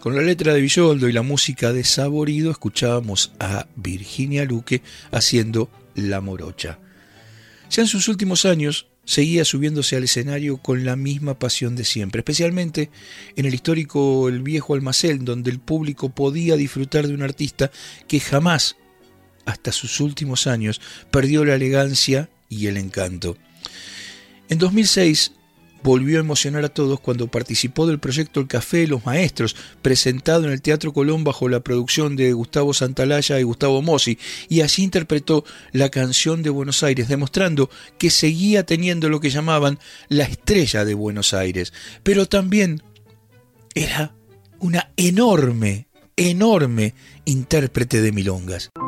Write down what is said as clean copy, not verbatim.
Con la letra de Villoldo y la música de Saborido escuchábamos a Virginia Luque haciendo La Morocha. Ya en sus últimos años seguía subiéndose al escenario con la misma pasión de siempre, especialmente en el histórico El Viejo Almacén, donde el público podía disfrutar de un artista que jamás, hasta sus últimos años, perdió la elegancia y el encanto. En 2006 volvió a emocionar a todos cuando participó del proyecto El Café de los Maestros, presentado en el Teatro Colón bajo la producción de Gustavo Santaolalla y Gustavo Mossi, y allí interpretó la canción de Buenos Aires, demostrando que seguía teniendo lo que llamaban la estrella de Buenos Aires, pero también era una enorme intérprete de milongas.